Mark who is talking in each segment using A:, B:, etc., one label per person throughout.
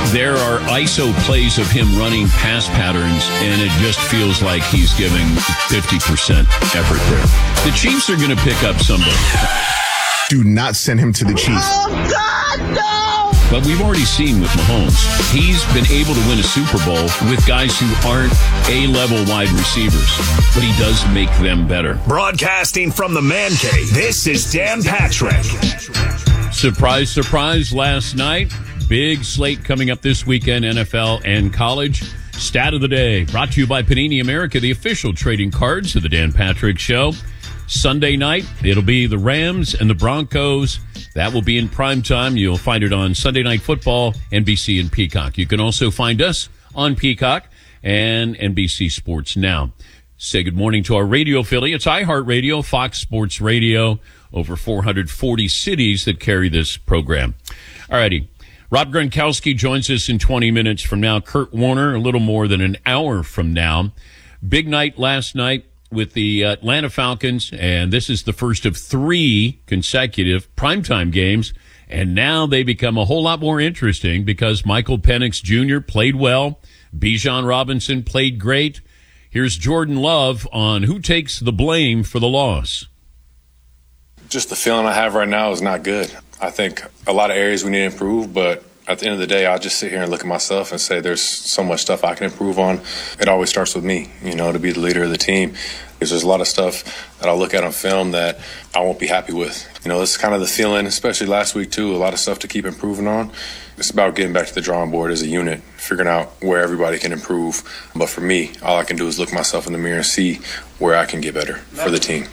A: There are ISO plays of him running pass patterns, and it just feels like he's giving 50% effort there. The Chiefs are going to pick up somebody.
B: Do not send him to the Chiefs.
C: Oh, God, no!
A: But we've already seen with Mahomes, he's been able to win a Super Bowl with guys who aren't A-level wide receivers, but he does make them better.
D: Broadcasting from the Man Cave, this is Dan Patrick.
A: Surprise, surprise, last night. Big slate coming up this weekend, NFL and college. Stat of the day, brought to you by Panini America, the official trading cards of the Dan Patrick Show. Sunday night, it'll be the Rams and the Broncos. That will be in prime time. You'll find it on Sunday Night Football, NBC and Peacock. You can also find us on Peacock and NBC Sports Now. Say good morning to our radio affiliates, iHeartRadio, Fox Sports Radio, over 440 cities that carry this program. All righty. Rob Gronkowski joins us in 20 minutes from now. Kurt Warner, a little more than an hour from now. Big night last night with the Atlanta Falcons, and this is the first of 3 consecutive primetime games. And now they become a whole lot more interesting because Michael Penix Jr. played well. Bijan Robinson played great. Here's Jordan Love on who takes the blame for the loss.
E: Just the feeling I have right now is not good. I think a lot of areas we need to improve, but at the end of the day, I'll just sit here and look at myself and say there's so much stuff I can improve on. It always starts with me, to be the leader of the team. Because there's a lot of stuff that I'll look at on film that I won't be happy with. This is kind of the feeling, especially last week too, a lot of stuff to keep improving on. It's about getting back to the drawing board as a unit, figuring out where everybody can improve. But for me, all I can do is look myself in the mirror and see where I can get better for the team.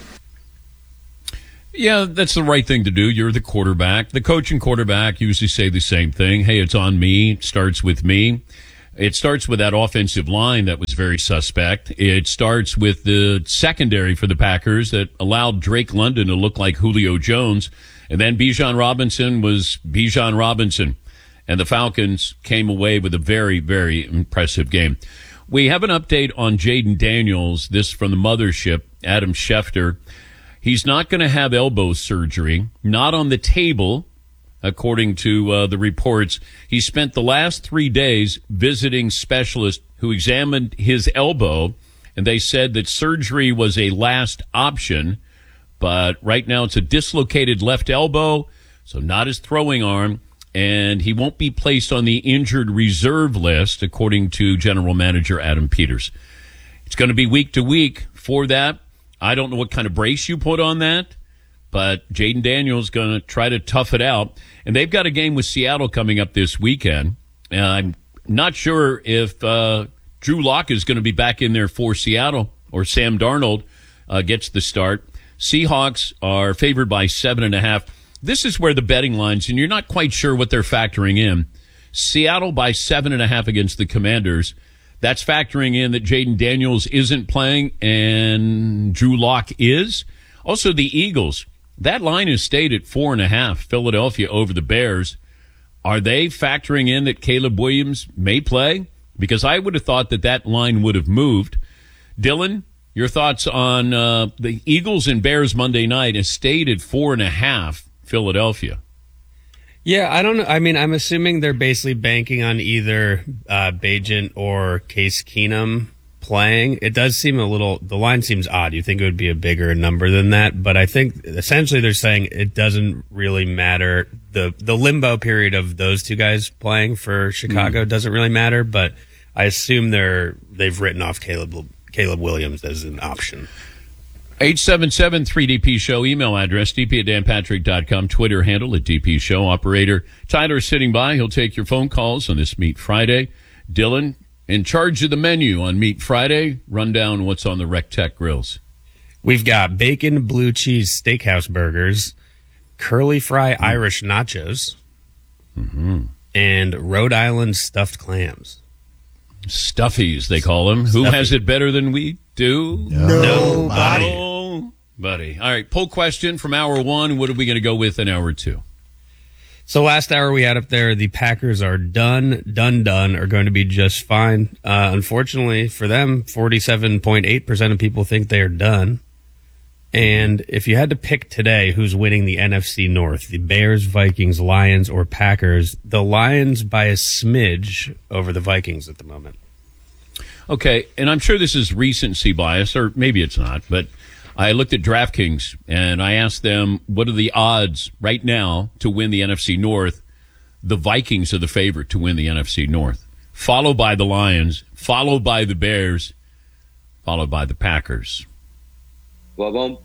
A: Yeah, that's the right thing to do. You're the quarterback. The coach and quarterback usually say the same thing. Hey, it's on me. It starts with me. It starts with that offensive line that was very suspect. It starts with the secondary for the Packers that allowed Drake London to look like Julio Jones. And then Bijan Robinson was Bijan Robinson. And the Falcons came away with a very, very impressive game. We have an update on Jaden Daniels, this from the mothership, Adam Schefter. He's not going to have elbow surgery, not on the table, according to the reports. He spent the last 3 days visiting specialists who examined his elbow, and they said that surgery was a last option. But right now it's a dislocated left elbow, so not his throwing arm, and he won't be placed on the injured reserve list, according to General Manager Adam Peters. It's going to be week to week for that. I don't know what kind of brace you put on that, but Jaden Daniels is going to try to tough it out. And they've got a game with Seattle coming up this weekend. I'm not sure if Drew Lock is going to be back in there for Seattle or Sam Darnold gets the start. Seahawks are favored by 7.5. This is where the betting lines, and you're not quite sure what they're factoring in. Seattle by 7.5 against the Commanders. That's factoring in that Jaden Daniels isn't playing and Drew Lock is. Also, the Eagles. That line is stayed at 4.5. Philadelphia over the Bears. Are they factoring in that Caleb Williams may play? Because I would have thought that line would have moved. Dylan, your thoughts on the Eagles and Bears Monday night is stayed at 4.5. Philadelphia.
F: Yeah, I don't know. I mean, I'm assuming they're basically banking on either Bagent or Case Keenum playing. It does seem the line seems odd. You think it would be a bigger number than that, but I think essentially they're saying it doesn't really matter. The limbo period of those two guys playing for Chicago doesn't really matter, but I assume they've written off Caleb Williams as an option.
A: 877-3DP Show, email address, dp@danpatrick.com, Twitter handle @DP Show. Operator Tyler sitting by. He'll take your phone calls on this Meat Friday. Dylan, in charge of the menu on Meat Friday, run down what's on the Rec Tech grills.
F: We've got bacon blue cheese steakhouse burgers, curly fry Irish nachos, and Rhode Island stuffed clams.
A: Stuffies, they call them. Who has it better than we do?
F: Nobody.
A: Buddy. All right, poll question from hour one. What are we going to go with in hour two?
F: So last hour we had up there, the Packers are done, are going to be just fine. Unfortunately for them, 47.8% of people think they're done. And if you had to pick today who's winning the NFC North, the Bears, Vikings, Lions, or Packers, the Lions by a smidge over the Vikings at the moment.
A: Okay, and I'm sure this is recency bias, or maybe it's not, but I looked at DraftKings and I asked them, what are the odds right now to win the NFC North? The Vikings are the favorite to win the NFC North, followed by the Lions, followed by the Bears, followed by the Packers.
C: Well,